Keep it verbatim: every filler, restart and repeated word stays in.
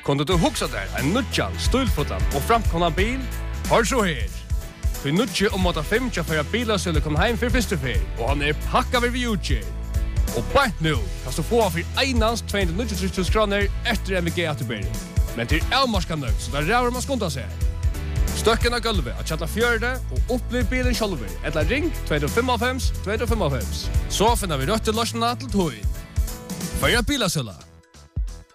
Kunde du huxa der en nudjan, stulfotan og framkomna bil? Hør så her. Vi nudje om måtte fem tja for at bilasølle kom heim for første fer, og han er pakka ved vi utgjør. Og bare nå kan du få for einans to hundre og nittiotre tusen kroner etter M V G atterbering. Men til avmarska nøgt, så der ræver man skunda seg. Støkken av gulvet at chatta fjørde og opplev bilen sjálfur. Etla ring to fem fem to fem fem. Så finner vi røtte løsjene til tog. Føyre bilasølla.